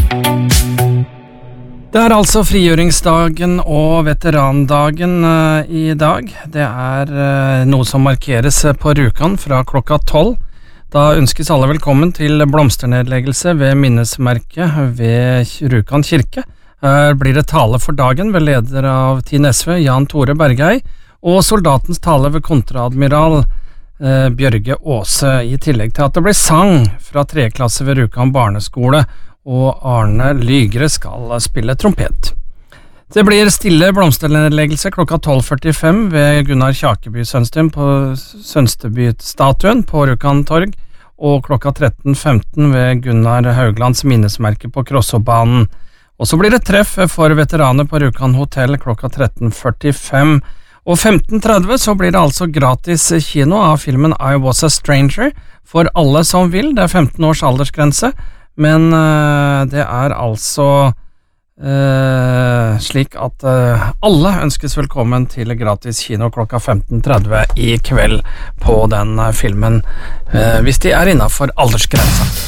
Det altså frigjøringsdagen og veterandagen i dag. Det noe som markeres på Rjukan fra klokka 12. Da ønskes alle velkommen til blomsternedleggelse ved minnesmerket ved Rjukan kirke. Her blir det tale for dagen ved leder av Tine SV, Jan Tore Bergøy, og soldatens tale ved kontreadmiral Bjørge Aase, i tillegg til at det blir sang fra 3. klasse ved Rjukan barneskole, og Arne Lygre skal spille trompet. Det blir stille blomsternedleggelse klokka 12:45 ved Gunnar Kjakeby Sønstøm på Sønsteby-statuen på Rjukan torg, og klokka 13:15 ved Gunnar Hauglands minnesmerke på Krossobanen. Og så blir det treff for veteraner på Rjukan hotell klokka 13:45. Og 15:30 så blir det altså gratis kino av filmen I Was a Stranger for alle som vil. Det 15 års aldersgrense. Men det altså slik at alle ønskes velkommen til gratis kino klokka 15:30 i kveld på den filmen, hvis de innenfor aldersgrensa.